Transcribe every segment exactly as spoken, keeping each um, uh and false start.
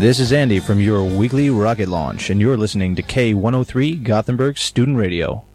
This is Andy from your weekly rocket launch, and you're listening to K one oh three Gothenburg Student Radio.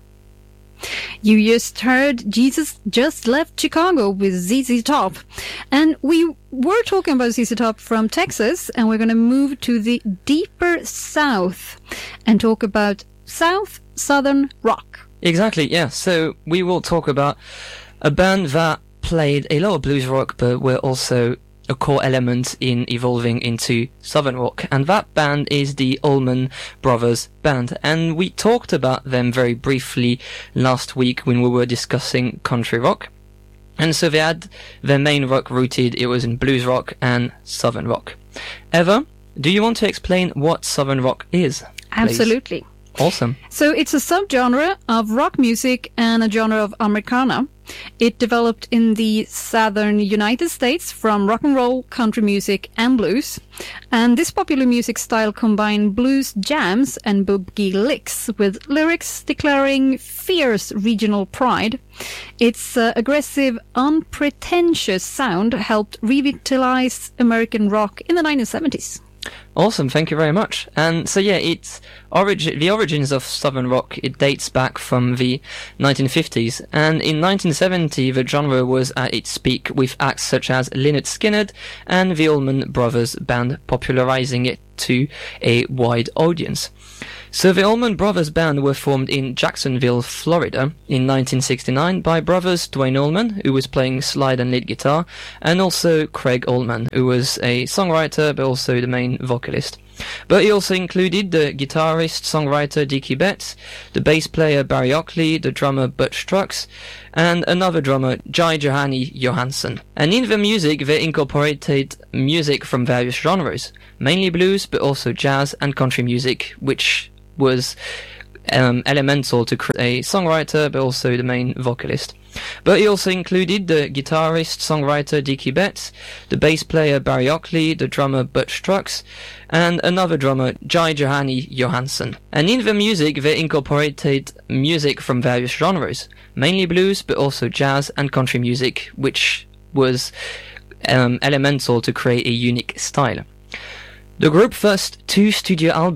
You just heard Jesus Just Left Chicago with Z Z Top. And we were talking about Z Z Top from Texas, and we're going to move to the deeper south and talk about South Southern rock. Exactly, yeah. So we will talk about a band that played a lot of blues rock, but were also a core element in evolving into southern rock, and that band is the Allman Brothers Band. And we talked about them very briefly last week when we were discussing country rock. And so they had their main rock rooted, it was in blues rock and southern rock. Eva, do you want to explain what southern rock is, please? Absolutely. Awesome. So it's a subgenre of rock music and a genre of Americana. It developed in the southern United States from rock and roll, country music, and blues. And this popular music style combined blues jams and boogie licks with lyrics declaring fierce regional pride. Its uh, aggressive, unpretentious sound helped revitalize American rock in the nineteen seventies. Awesome, thank you very much. And so yeah, it's origin the origins of southern rock, it dates back from the nineteen fifties, and in nineteen seventy the genre was at its peak with acts such as Lynyrd Skynyrd and the Allman Brothers Band popularizing it to a wide audience. So the Allman Brothers Band were formed in Jacksonville, Florida in nineteen sixty-nine by brothers Dwayne Allman, who was playing slide and lead guitar, and also Craig Allman, who was a songwriter but also the main vocalist. But he also included the guitarist, songwriter Dickie Betts, the bass player Barry Oakley, the drummer Butch Trucks, and another drummer, Jai Johanny Johansson. And in the music, they incorporated music from various genres, mainly blues, but also jazz and country music, which was um, elemental to create a songwriter, but also the main vocalist. But he also included the guitarist, songwriter Dickie Betts, the bass player Barry Oakley, the drummer Butch Trucks, and another drummer, Jai Johanny Johansson. And in the music, they incorporated music from various genres, mainly blues, but also jazz and country music, which was um, elemental to create a unique style. The group's first two studio albums